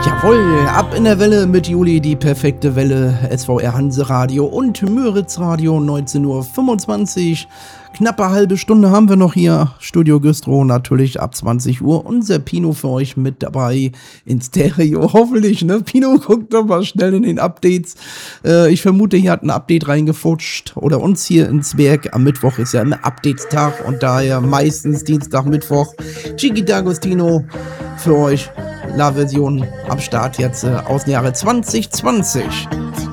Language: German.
Jawohl, ab in der Welle mit Juli, die perfekte Welle, SVR Hanse Radio und Müritz Radio, 19:25 Uhr. Knappe halbe Stunde haben wir noch hier. Studio Güstrow natürlich ab 20 Uhr. Unser Pino für euch mit dabei in Stereo. Hoffentlich, ne? Pino guckt doch mal schnell in den Updates. Ich vermute, hier hat ein Update reingefutscht. Oder uns hier ins Werk. Am Mittwoch ist ja immer Updates-Tag und daher meistens Dienstag, Mittwoch. Chiki D'Agostino für euch. La-Version am Start jetzt aus dem Jahre 2020.